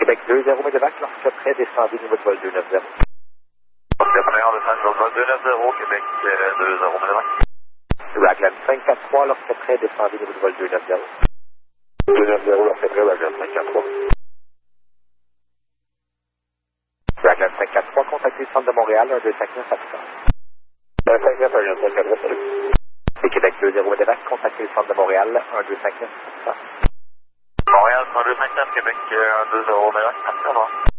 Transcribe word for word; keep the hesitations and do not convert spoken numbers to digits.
Québec deux zéro Médevac, lorsque près, descendez niveau de vol deux neuf zéro. Ok, première descente, vol deux neuf zéro, Québec euh, deux zéro Médevac. Raglan cinq quatre trois, lorsque près, descendez niveau de vol deux neuf zéro. deux neuf zéro, lorsque près, Raglan cinq quatre trois. Raglan cinq quatre trois, contactez le centre de Montréal, un deux cinq neuf à tout à l'heure. cinq neuf, un cinq quatre, salut. Et Québec deux zéro Médevac, contactez le centre de Montréal, un deux cinq neuf à tout à l'heure. Montréal, un deux cinq neuf, Québec un deux zéro Médevac, au revoir.